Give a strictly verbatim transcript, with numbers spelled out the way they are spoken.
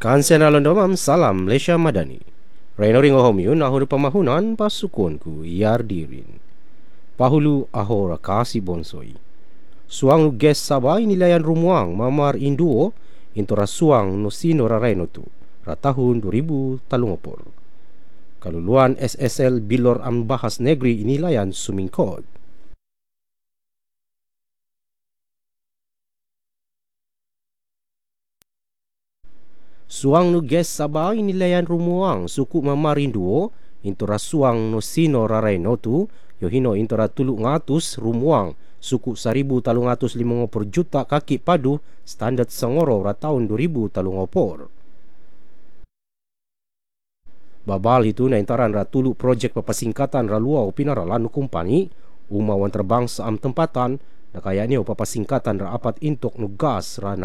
Kansen alon domam salam Malaysia Madani. Raino ringo homiun ahur pamahunan pasukonku yardirin. Pahulu ahora kasi bonsoi. Suang ges sabai nilayan rumuang mamar induo intora suang no sino raraino tu. Ratahun dua ribu talungopor. Kaluluan S S L Bilor Am Bahas Negeri inilayan sumingkod. Suang no ges sabai nilayan rumuang suku mamarinduo intora suang no sino raraino tu yohino intora tulu ngatus rumuang suku seribu talung atus lima puluh juta kaki padu standard sangoro tahun dua ribu talungopor. Babal itu na intaran ra tulu projek papasingkatan ra luau pinaralan kumpani umawan terbangsa am tempatan na kaya ni papasingkatan ra apat intok nugas ra